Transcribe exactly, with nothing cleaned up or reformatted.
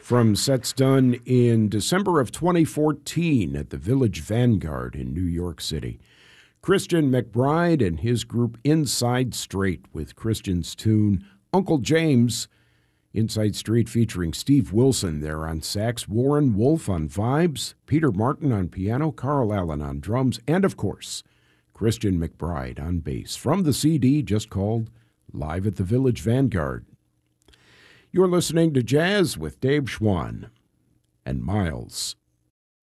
From sets done in December of twenty fourteen at the Village Vanguard in New York City. Christian McBride and his group Inside Straight with Christian's tune Uncle James. Inside Straight featuring Steve Wilson there on sax, Warren Wolf on vibes, Peter Martin on piano, Carl Allen on drums, and of course, Christian McBride on bass from the C D just called Live at the Village Vanguard. You're listening to Jazz with Dave Schwann and Miles.